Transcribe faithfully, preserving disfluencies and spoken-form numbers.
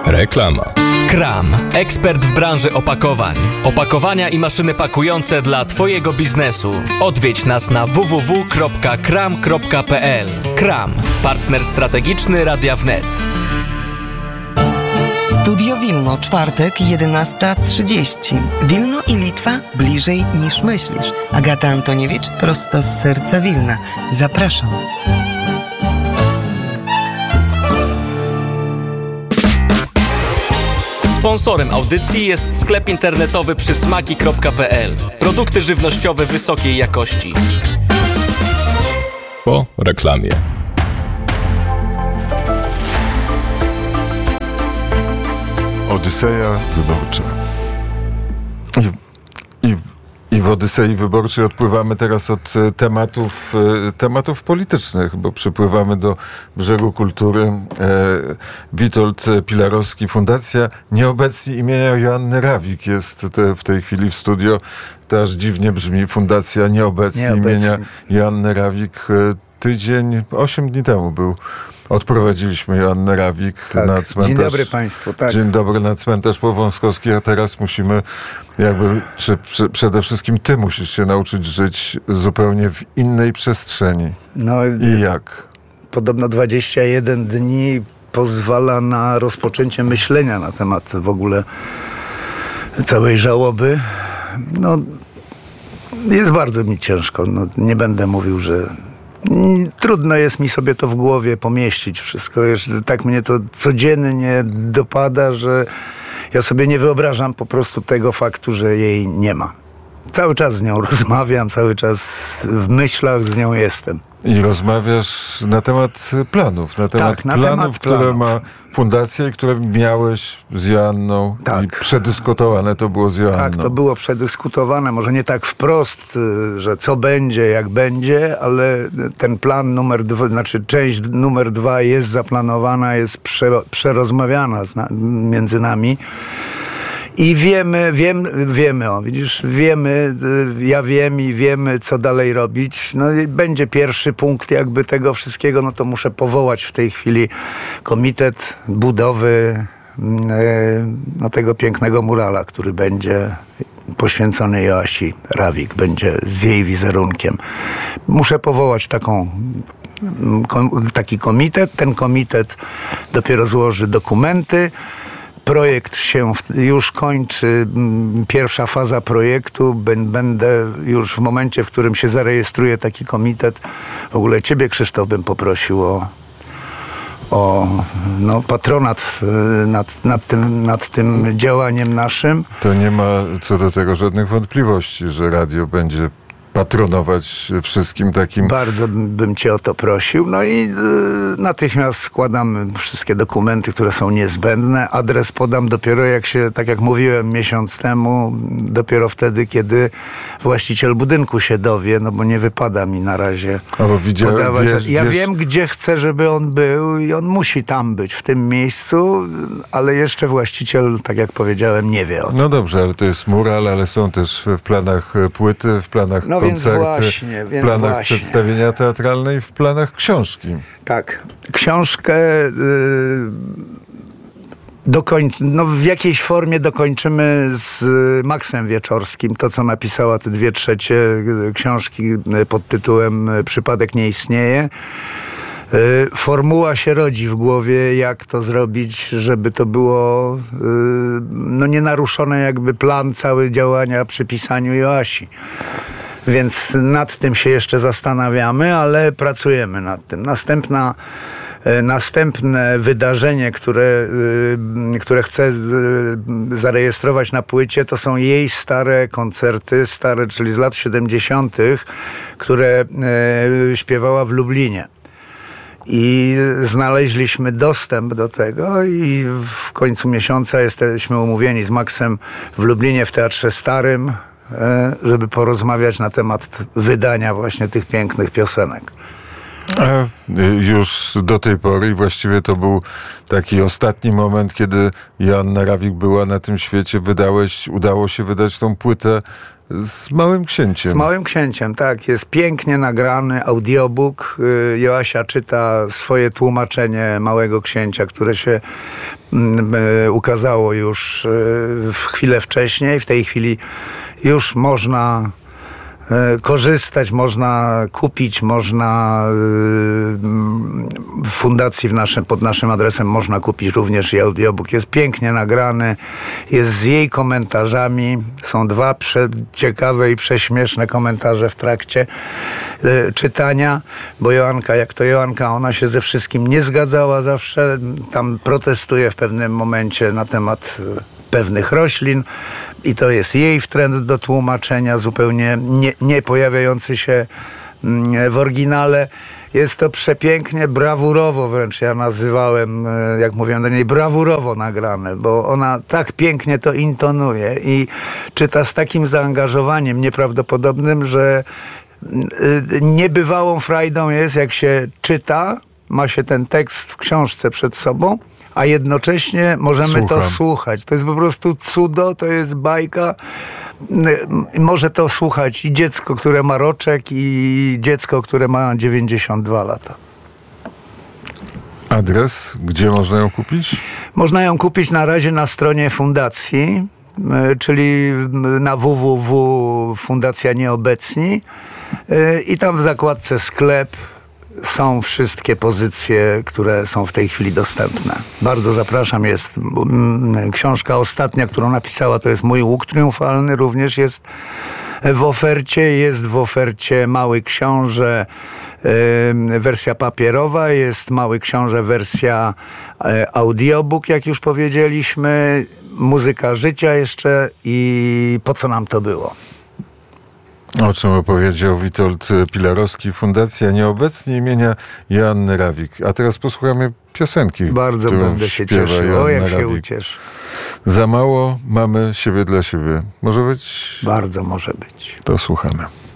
Reklama. Kram. Ekspert w branży opakowań. Opakowania i maszyny pakujące dla Twojego biznesu. Odwiedź nas na w w w kropka kram kropka p l. Kram. Partner strategiczny Radia Wnet. Studio Wilno, czwartek, jedenasta trzydzieści. Wilno i Litwa bliżej niż myślisz. Agata Antoniewicz, prosto z serca Wilna. Zapraszam. Sponsorem audycji jest sklep internetowy przysmaki kropka p l. Produkty żywnościowe wysokiej jakości. Po reklamie. Odyseja wyborcza. I, i, I w Odysei wyborczej odpływamy teraz od tematów, tematów politycznych, bo przypływamy do Brzegu Kultury. E, Witold Pilarowski, Fundacja Nieobecni imienia Joanny Rawik jest te, w tej chwili w studio. To aż dziwnie brzmi, Fundacja Nieobecni, Nieobecni. imienia Joanny Rawik. Tydzień, osiem dni temu był. Odprowadziliśmy Joannę Rawik tak. na cmentarz. Dzień dobry Państwu. Tak. Dzień dobry, na cmentarz Powązkowski, a teraz musimy jakby, czy, czy przede wszystkim ty musisz się nauczyć żyć zupełnie w innej przestrzeni. No, I jak? Podobno dwadzieścia jeden dni pozwala na rozpoczęcie myślenia na temat w ogóle całej żałoby. No, jest bardzo mi ciężko. No, nie będę mówił, że trudno jest mi sobie to w głowie pomieścić wszystko. Jeszcze tak mnie to codziennie dopada, że ja sobie nie wyobrażam po prostu tego faktu, że jej nie ma. Cały czas z nią rozmawiam, cały czas w myślach z nią jestem. I rozmawiasz na temat planów, na temat Tak, na planów, temat które planów. ma fundacja i które miałeś z Joanną. Tak. I przedyskutowane to było z Joanną. Tak, to było przedyskutowane, może nie tak wprost, że co będzie, jak będzie, ale ten plan numer dwa, znaczy część numer dwa jest zaplanowana, jest prze, przerozmawiana z na, między nami. I wiemy, wiem, wiemy, o widzisz, wiemy, ja wiem i wiemy, co dalej robić. No i będzie pierwszy punkt jakby tego wszystkiego, no to muszę powołać w tej chwili komitet budowy no, tego pięknego murala, który będzie poświęcony Joasi Rawik, będzie z jej wizerunkiem. Muszę powołać taką taki komitet. Ten komitet dopiero złoży dokumenty. Projekt się już kończy, pierwsza faza projektu. Będę już w momencie, w którym się zarejestruje taki komitet. W ogóle ciebie, Krzysztof, bym poprosił o, o no, patronat nad, nad, tym, nad tym działaniem naszym. To nie ma co do tego żadnych wątpliwości, że radio będzie patronować wszystkim takim. Bardzo bym cię o to prosił. No i y, natychmiast składam wszystkie dokumenty, które są niezbędne. Adres podam dopiero jak się, tak jak mówiłem miesiąc temu, dopiero wtedy, kiedy właściciel budynku się dowie, no bo nie wypada mi na razie Albo widziałem, podawać. wiesz, ja wiesz... wiem, gdzie chcę, żeby on był i on musi tam być, w tym miejscu, ale jeszcze właściciel, tak jak powiedziałem, nie wie o tym. No dobrze, ale to jest mural, ale są też w planach płyty, w planach No więc koncerty, właśnie, w więc planach właśnie. przedstawienia teatralne i w planach książki. Tak. Książkę y, dokoń... no, w jakiejś formie dokończymy z Maxem Wieczorskim. To, co napisała te dwie trzecie książki pod tytułem Przypadek nie istnieje. Formuła się rodzi w głowie, jak to zrobić, żeby to było no, nienaruszone jakby plan cały działania przy pisaniu Joasi. Więc nad tym się jeszcze zastanawiamy, ale pracujemy nad tym. Następna, następne wydarzenie, które, które chcę zarejestrować na płycie, to są jej stare koncerty, stare, czyli z lat siedemdziesiątych, które śpiewała w Lublinie. I znaleźliśmy dostęp do tego i w końcu miesiąca jesteśmy umówieni z Maxem w Lublinie w Teatrze Starym, żeby porozmawiać na temat wydania właśnie tych pięknych piosenek. A już do tej pory i właściwie to był taki ostatni moment, kiedy Joanna Rawik była na tym świecie. Wydałeś, udało się wydać tą płytę z Małym Księciem. Z Małym Księciem, tak. Jest pięknie nagrany audiobook. Joasia czyta swoje tłumaczenie Małego Księcia, które się ukazało już w chwilę wcześniej. W tej chwili już można korzystać, można kupić, można w fundacji w naszym, pod naszym adresem można kupić również i audiobook. Jest pięknie nagrany, jest z jej komentarzami. Są dwa prze, ciekawe i prześmieszne komentarze w trakcie y, czytania, bo Joanka, jak to Joanka, ona się ze wszystkim nie zgadzała zawsze. Tam protestuje w pewnym momencie na temat y, pewnych roślin i to jest jej wtręt do tłumaczenia, zupełnie nie, nie pojawiający się w oryginale. Jest to przepięknie, brawurowo wręcz, ja nazywałem, jak mówiłem do niej, brawurowo nagrane, bo ona tak pięknie to intonuje i czyta z takim zaangażowaniem nieprawdopodobnym, że niebywałą frajdą jest, jak się czyta, ma się ten tekst w książce przed sobą, a jednocześnie możemy Słucham. to słuchać. To jest po prostu cudo, to jest bajka. Może to słuchać i dziecko, które ma roczek, i dziecko, które ma dziewięćdziesiąt dwa lata. Adres, gdzie można ją kupić? Można ją kupić na razie na stronie fundacji, czyli na w w w kropka fundacja nieobecni, i tam w zakładce sklep są wszystkie pozycje, które są w tej chwili dostępne. Bardzo zapraszam. Jest mm, książka ostatnia, którą napisała, to jest Mój łuk triumfalny, również jest w ofercie. Jest w ofercie Mały Książę, y, wersja papierowa, jest Mały Książę, wersja y, audiobook, jak już powiedzieliśmy, muzyka życia jeszcze i Po co nam to było. O czym opowiedział Witold Pilarowski, Fundacja Nieobecni imienia Joanny Rawik. A teraz posłuchamy piosenki. Bardzo będę się cieszył. O, jak się ucieszę. Za mało mamy siebie dla siebie. Może być? Bardzo może być. To słuchamy.